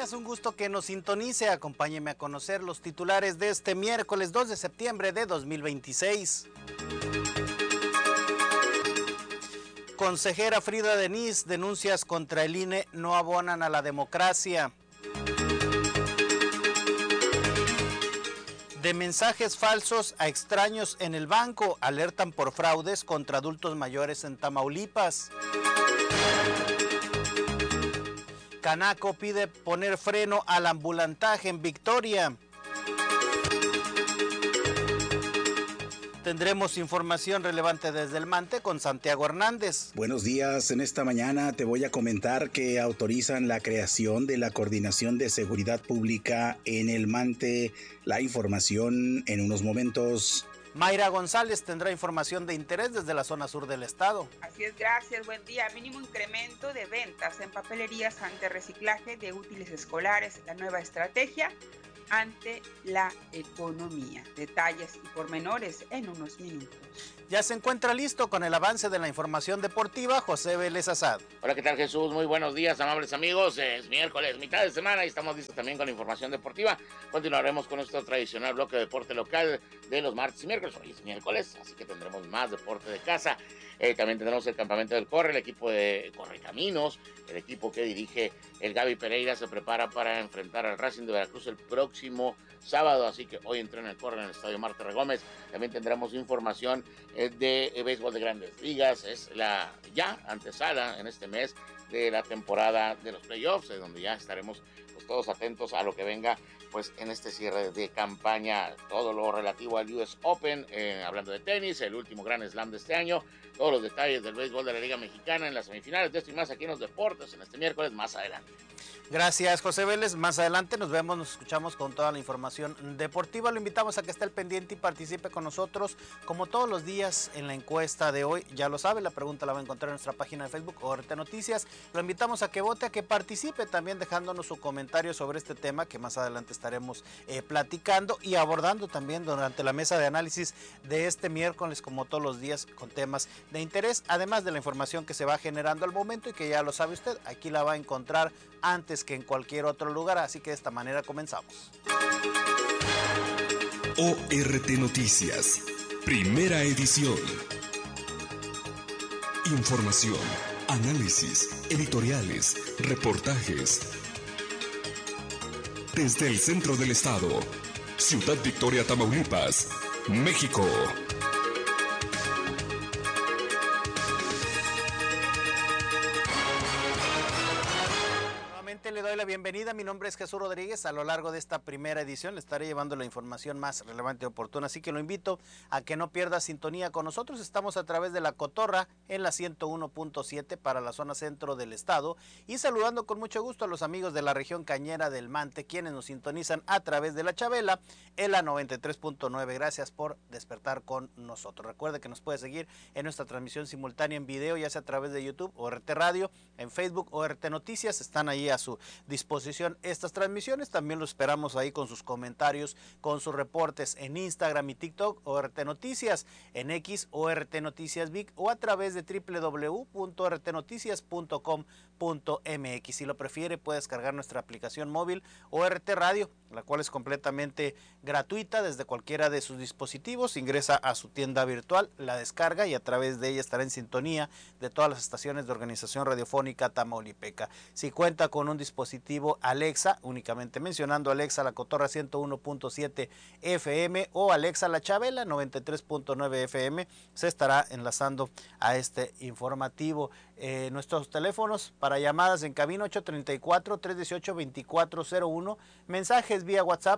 días, un gusto que nos sintonice. Acompáñeme a conocer los titulares de este miércoles 2 de septiembre de 2026. Consejera Frida Denis, denuncias contra el INE no abonan a la democracia. De mensajes falsos a extraños en el banco, alertan por fraudes contra adultos mayores en Tamaulipas. Canaco pide poner freno al ambulantaje en Victoria. Tendremos información relevante desde el Mante con Santiago Hernández. Buenos días, en esta mañana te voy a comentar que autorizan la creación de la Coordinación de Seguridad Pública en el Mante. La información en unos momentos. Mayra González tendrá información de interés desde la zona sur del estado. Así es, gracias, buen día. Mínimo incremento de ventas en papelerías ante reciclaje de útiles escolares, la nueva estrategia ante la economía. Detalles y pormenores en unos minutos. Ya se encuentra listo con el avance de la información deportiva José Vélez Azad. Hola, ¿qué tal, Jesús? Muy buenos días, amables amigos. Es miércoles, mitad de semana y estamos listos también con la información deportiva. Continuaremos con nuestro tradicional bloque de deporte local de los martes y miércoles. Hoy es miércoles, así que tendremos más deporte de casa. También tendremos el campamento del Corre, el equipo de Correcaminos, el equipo que dirige el Gaby Pereira se prepara para enfrentar al Racing de Veracruz el próximo sábado, así que hoy entrena el Corre en el Estadio Marte Regómez. También tendremos información de béisbol de Grandes Ligas, es la ya antesala en este mes de la temporada de los playoffs, donde ya estaremos pues todos atentos a lo que venga pues en este cierre de campaña, todo lo relativo al US Open, hablando de tenis, el último Grand Slam de este año, todos los detalles del béisbol de la Liga Mexicana en las semifinales de esto y más aquí en los deportes, en este miércoles más adelante. Gracias, José Vélez. Más adelante nos vemos, nos escuchamos con toda la información deportiva. Lo invitamos a que esté al pendiente y participe con nosotros, como todos los días, en la encuesta de hoy. Ya lo sabe, la pregunta la va a encontrar en nuestra página de Facebook, ORT Noticias. Lo invitamos a que vote, a que participe, también dejándonos su comentario sobre este tema que más adelante estaremos platicando y abordando también durante la mesa de análisis de este miércoles, como todos los días, con temas de interés, además de la información que se va generando al momento y que ya lo sabe usted, aquí la va a encontrar antes que en cualquier otro lugar, así que de esta manera comenzamos. ORT Noticias, primera edición. Información, análisis, editoriales, reportajes. Desde el centro del estado, Ciudad Victoria, Tamaulipas, México. Le doy la bienvenida, mi nombre es Jesús Rodríguez. A lo largo de esta primera edición le estaré llevando la información más relevante y oportuna, así que lo invito a que no pierda sintonía con nosotros. Estamos a través de La Cotorra en la 101.7 para la zona centro del estado y saludando con mucho gusto a los amigos de la región cañera del Mante, quienes nos sintonizan a través de La Chabela en la 93.9. Gracias por despertar con nosotros. Recuerde que nos puede seguir en nuestra transmisión simultánea en video, ya sea a través de YouTube, ORT Radio, en Facebook, ORT Noticias. Están ahí a su disposición estas transmisiones. También lo esperamos ahí con sus comentarios, con sus reportes en Instagram y TikTok, ORT Noticias, en X, ORT Noticias Vic, o a través de www.ortnoticias.com.mx. Si lo prefiere, puede descargar nuestra aplicación móvil ORT Radio, la cual es completamente gratuita desde cualquiera de sus dispositivos. Ingresa a su tienda virtual, la descarga y a través de ella estará en sintonía de todas las estaciones de Organización Radiofónica Tamaulipeca. Si cuenta con un dispositivo Alexa, únicamente mencionando Alexa La Cotorra 101.7 FM o Alexa La Chabela 93.9 FM, se estará enlazando a este informativo. Nuestros teléfonos para llamadas en cabina 834-318-2401, mensajes vía WhatsApp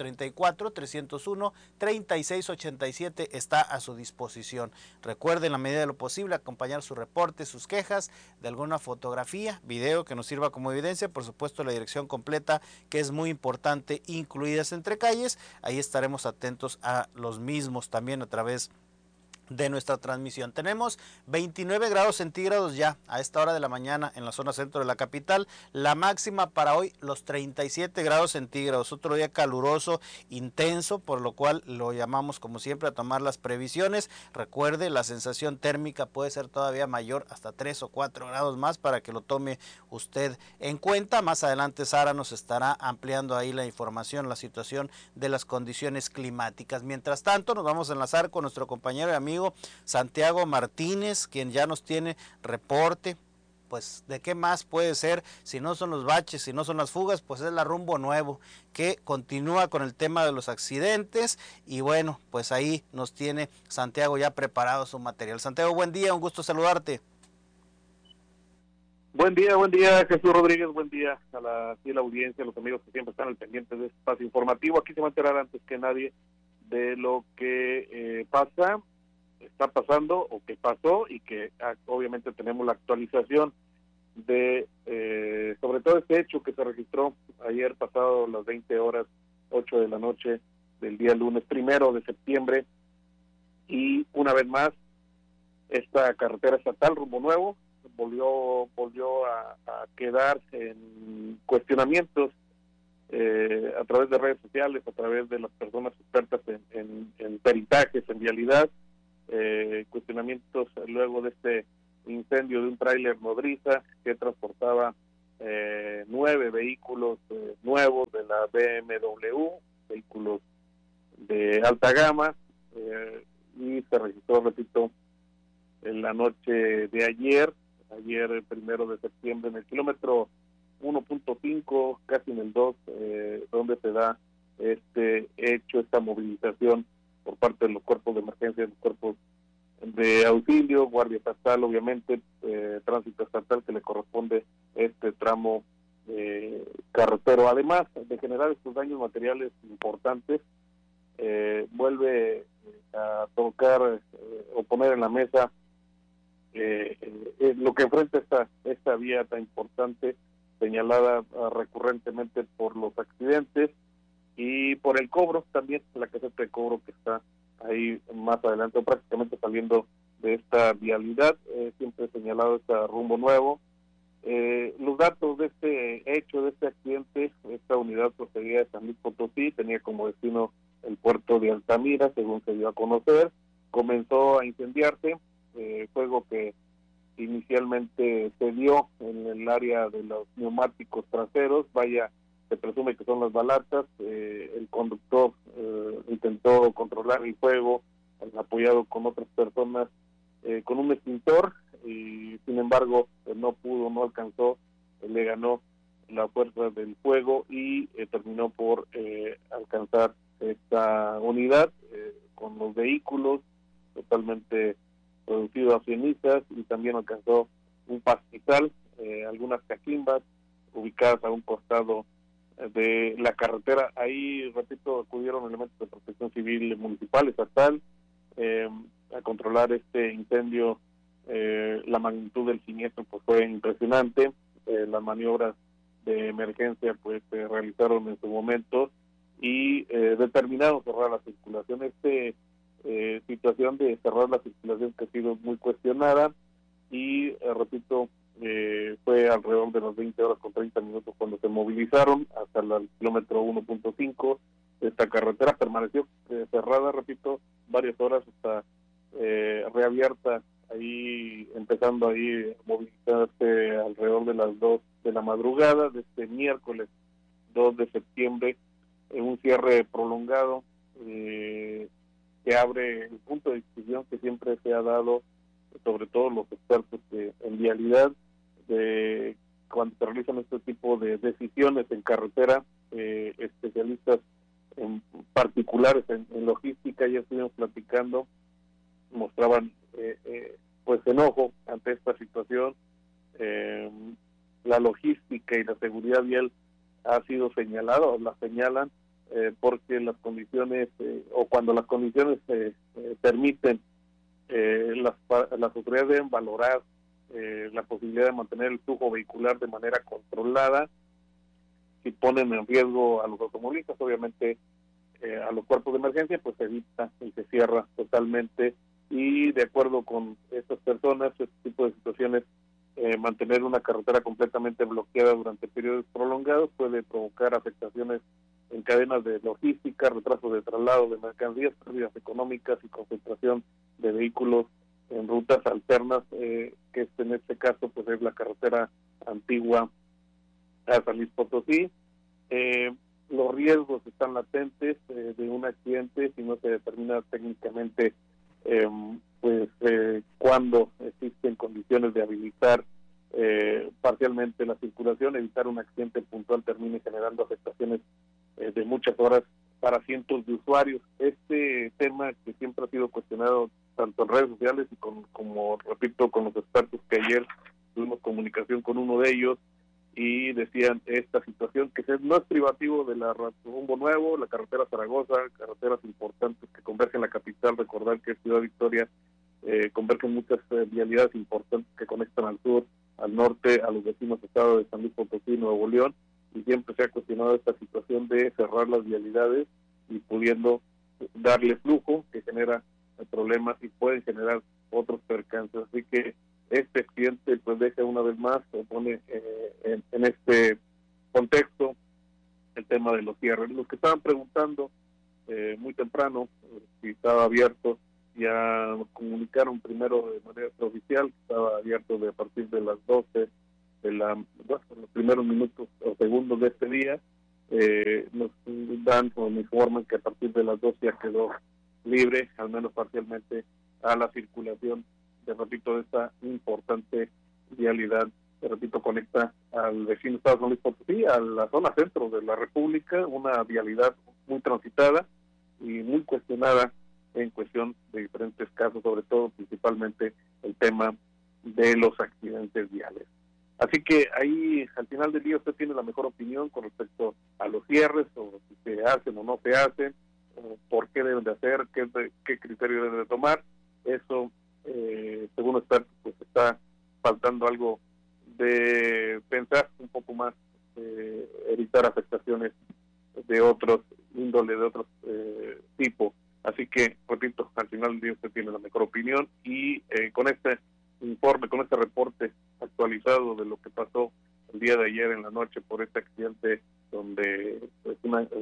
834-301-3687 está a su disposición. Recuerden, en la medida de lo posible, acompañar sus reportes, sus quejas de alguna fotografía, video que nos sirva como evidencia, por supuesto la dirección completa, que es muy importante, incluidas entre calles. Ahí estaremos atentos a los mismos también a través de nuestra transmisión. Tenemos 29 grados centígrados ya a esta hora de la mañana en la zona centro de la capital. La máxima para hoy, los 37 grados centígrados. Otro día caluroso, intenso, por lo cual lo llamamos como siempre a tomar las previsiones. Recuerde, la sensación térmica puede ser todavía mayor, hasta 3 o 4 grados más, para que lo tome usted en cuenta. Más adelante Sara nos estará ampliando ahí la información, la situación de las condiciones climáticas. Mientras tanto, nos vamos a enlazar con nuestro compañero y amigo Santiago Martínez, quien ya nos tiene reporte. Pues de qué más puede ser, si no son los baches, si no son las fugas, pues es la Rumbo Nuevo, que continúa con el tema de los accidentes. Y bueno, pues ahí nos tiene Santiago ya preparado su material. Santiago, buen día, un gusto saludarte. Buen día, Jesús Rodríguez, buen día a la audiencia, a los amigos que siempre están al pendiente de este espacio informativo. Aquí se va a enterar antes que nadie de lo que está pasando o que pasó, y que obviamente tenemos la actualización de sobre todo este hecho que se registró ayer pasado las 20 horas, 8 de la noche del día lunes 1 de septiembre, y una vez más esta carretera estatal Rumbo Nuevo volvió a quedar en cuestionamientos a través de redes sociales, a través de las personas expertas en peritajes, en vialidad, cuestionamientos luego de este incendio de un tráiler nodriza que transportaba 9 vehículos nuevos de la BMW, vehículos de alta gama, y se registró, repito, en la noche de ayer, el 1 de septiembre, en el kilómetro 1.5, casi en el 2, donde se da este hecho, esta movilización por parte de los cuerpos de emergencia, los cuerpos de auxilio, Guardia Estatal, obviamente, Tránsito Estatal, que le corresponde este tramo carretero. Además de generar estos daños materiales importantes, vuelve a tocar o poner en la mesa lo que enfrenta esta vía tan importante, señalada recurrentemente por los accidentes y por el cobro, también la caseta de cobro que está ahí más adelante, o prácticamente saliendo de esta vialidad. Siempre he señalado esta Rumbo Nuevo. Los datos de este hecho, de este accidente: esta unidad procedía de San Luis Potosí, tenía como destino el puerto de Altamira, según se dio a conocer. Comenzó a incendiarse, fuego que inicialmente se dio en el área de los neumáticos traseros. Se presume que son las balatas. El conductor intentó controlar el fuego, apoyado con otras personas con un extintor, y sin embargo no alcanzó, le ganó la fuerza del fuego y terminó por alcanzar esta unidad con los vehículos totalmente reducidos a cenizas, y también alcanzó un pastizal, algunas caquimbas ubicadas a un costado de la carretera. Ahí, repito, acudieron elementos de protección civil municipal, estatal, a controlar este incendio. La magnitud del siniestro pues fue impresionante. Las maniobras de emergencia pues se realizaron en su momento, y determinaron cerrar la circulación. Situación de cerrar la circulación que ha sido muy cuestionada, y repito, fue alrededor de las 20 horas con 30 minutos cuando se movilizaron hasta el kilómetro 1.5. Esta carretera permaneció cerrada, repito, varias horas, hasta reabierta, ahí empezando a movilizarse alrededor de las 2 de la madrugada de este miércoles 2 de septiembre, en un cierre prolongado que abre el punto de discusión que siempre se ha dado, sobre todo los expertos en vialidad, de cuando se realizan este tipo de decisiones en carretera. Especialistas en particulares en logística, ya estuvimos platicando, mostraban pues enojo ante esta situación. La logística y la seguridad vial ha sido señalada, o la señalan, porque las condiciones, o cuando las condiciones permiten, las autoridades deben valorar la posibilidad de mantener el flujo vehicular de manera controlada. Si ponen en riesgo a los automovilistas, obviamente a los cuerpos de emergencia, pues se evita y se cierra totalmente y de acuerdo con estas personas, este tipo de situaciones, mantener una carretera completamente bloqueada durante periodos prolongados puede provocar afectaciones en cadenas de logística, retrasos de traslado de mercancías, pérdidas económicas y concentración de vehículos en rutas alternas, que en este caso pues es la carretera antigua a San Luis Potosí. Los riesgos están latentes de un accidente si no se determina técnicamente cuando existen condiciones de habilitar parcialmente la circulación, evitar un accidente puntual termine generando afectaciones de muchas horas para cientos de usuarios. Este tema que siempre ha sido cuestionado tanto en redes sociales y como repito, con los expertos, que ayer tuvimos comunicación con uno de ellos y decían esta situación que no es privativo de la Rumbo Nuevo, la carretera Zaragoza, carreteras importantes que convergen la capital. Recordar que Ciudad Victoria convergen muchas vialidades importantes que conectan al sur, al norte, a los vecinos estados de San Luis Potosí, Nuevo León, y siempre se ha cuestionado esta situación de cerrar las vialidades y pudiendo darle flujo, que genera problemas y pueden generar otros percances. Así que este accidente pues deja una vez más, se pone en este contexto el tema de los cierres. Los que estaban preguntando muy temprano si estaba abierto, ya nos comunicaron primero de manera oficial que estaba abierto a partir de las 12 los primeros minutos o segundos de este día. Nos dan o me informan que a partir de las 12 ya quedó libre, al menos parcialmente, a la circulación, te repito, de esta importante vialidad, te repito, conecta al vecino estado de San Luis Potosí, a la zona centro de la República, una vialidad muy transitada y muy cuestionada en cuestión de diferentes casos, sobre todo, principalmente, el tema de los accidentes viales. Así que ahí, al final del día, usted tiene la mejor opinión con respecto a los cierres, o si se hacen o no se hacen, por qué deben de hacer, qué criterio deben de tomar. Eso, según expertos, pues está faltando algo de pensar un poco más, evitar afectaciones de otros índole, de otros tipos. Así que, repito, al final del día usted tiene la mejor opinión y con este informe, con este reporte actualizado de lo que pasó el día de ayer en la noche por este accidente donde pues,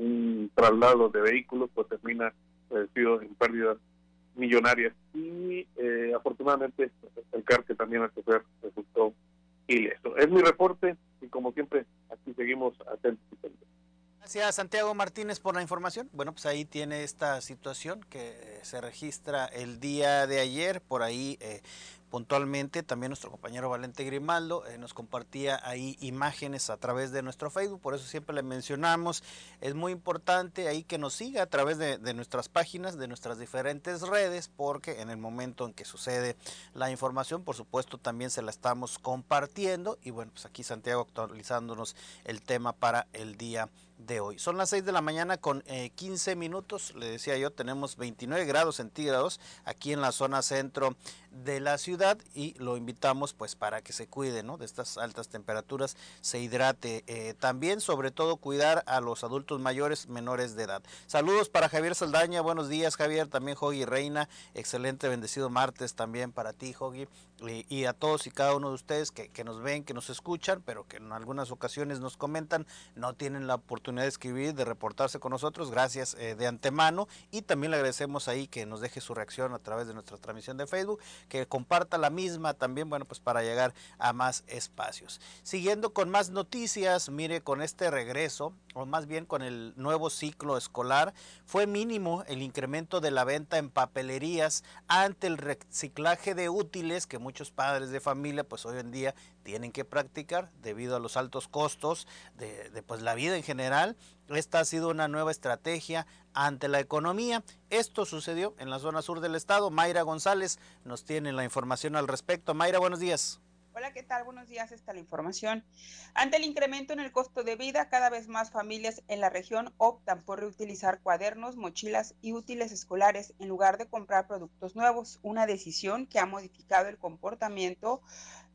un traslado de vehículos pues termina reducido en pérdidas millonarias y afortunadamente el que también al chofer resultó ileso. Es mi reporte y como siempre aquí seguimos atentos y pendientes. Gracias, Santiago Martínez, por la información. Bueno, pues ahí tiene esta situación que se registra el día de ayer, por ahí puntualmente. También nuestro compañero Valente Grimaldo nos compartía ahí imágenes a través de nuestro Facebook, por eso siempre le mencionamos. Es muy importante ahí que nos siga a través de nuestras páginas, de nuestras diferentes redes, porque en el momento en que sucede la información, por supuesto, también se la estamos compartiendo. Y bueno, pues aquí Santiago actualizándonos el tema para el día de hoy. Son las 6 de la mañana con 15 minutos, le decía yo, tenemos 29 grados centígrados aquí en la zona centro de la ciudad y lo invitamos pues para que se cuide, ¿no?, de estas altas temperaturas, se hidrate, también sobre todo cuidar a los adultos mayores menores de edad. Saludos para Javier Saldaña, buenos días Javier, también Jogi Reina, excelente bendecido martes también para ti Jogi, y a todos y cada uno de ustedes que nos ven, que nos escuchan, pero que en algunas ocasiones nos comentan, no tienen la oportunidad de escribir, de reportarse con nosotros, gracias de antemano, y también le agradecemos ahí que nos deje su reacción a través de nuestra transmisión de Facebook, que comparta la misma también, bueno, pues para llegar a más espacios. Siguiendo con más noticias, mire, con este regreso, o más bien con el nuevo ciclo escolar, fue mínimo el incremento de la venta en papelerías ante el reciclaje de útiles que muchos padres de familia pues hoy en día tienen que practicar debido a los altos costos de pues la vida en general. Esta ha sido una nueva estrategia ante la economía. Esto sucedió en la zona sur del estado. Mayra González nos tiene la información al respecto. Mayra, buenos días. Hola, ¿qué tal? Buenos días, esta es la información. Ante el incremento en el costo de vida, cada vez más familias en la región optan por reutilizar cuadernos, mochilas y útiles escolares en lugar de comprar productos nuevos, una decisión que ha modificado el comportamiento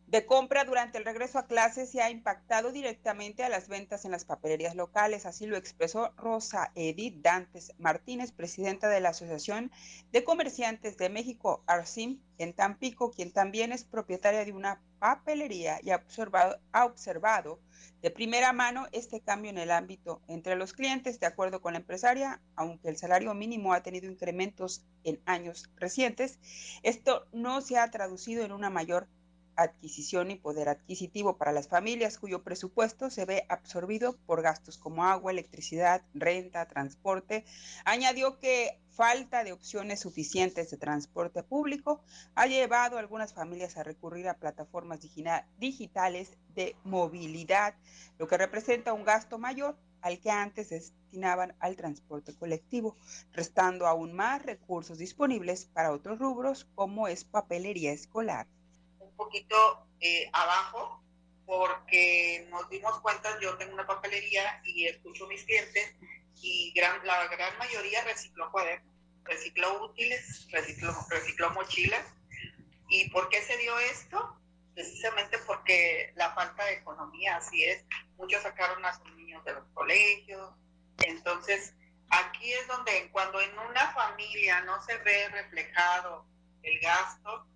de compra durante el regreso a clases se ha impactado directamente a las ventas en las papelerías locales. Así lo expresó Rosa Edith Dantes Martínez, presidenta de la Asociación de Comerciantes de México, ARCIM, en Tampico, quien también es propietaria de una papelería y ha observado de primera mano este cambio en el ámbito entre los clientes. De acuerdo con la empresaria, aunque el salario mínimo ha tenido incrementos en años recientes, esto no se ha traducido en una mayor adquisición y poder adquisitivo para las familias, cuyo presupuesto se ve absorbido por gastos como agua, electricidad, renta, transporte. Añadió que falta de opciones suficientes de transporte público ha llevado a algunas familias a recurrir a plataformas digitales de movilidad, lo que representa un gasto mayor al que antes destinaban al transporte colectivo, restando aún más recursos disponibles para otros rubros como es papelería escolar. Un poquito abajo, porque nos dimos cuenta, yo tengo una papelería y escucho a mis clientes y la gran mayoría recicló cuadernos, recicló útiles, recicló mochilas. ¿Y por qué se dio esto? Precisamente porque la falta de economía, así es. Muchos sacaron a sus niños de los colegios. Entonces, aquí es donde cuando en una familia no se ve reflejado el gasto,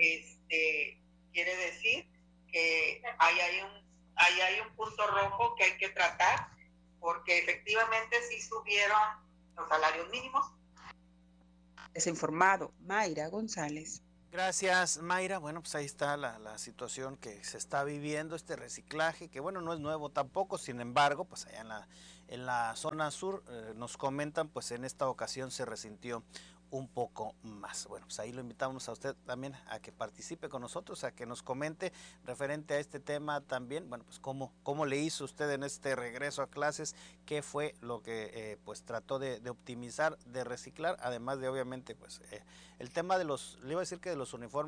quiere decir que ahí hay un punto rojo que hay que tratar, porque efectivamente sí subieron los salarios mínimos. Es informado Mayra González. Gracias, Mayra. Bueno, pues ahí está la situación que se está viviendo, este reciclaje, que bueno, no es nuevo tampoco, sin embargo, pues allá en la zona sur nos comentan, pues en esta ocasión se resintió un poco más. Bueno, pues ahí lo invitamos a usted también a que participe con nosotros, a que nos comente referente a este tema también, bueno, pues cómo le hizo usted en este regreso a clases, qué fue lo que pues trató de optimizar, de reciclar, además de obviamente pues el tema de le iba a decir que de los uniformes,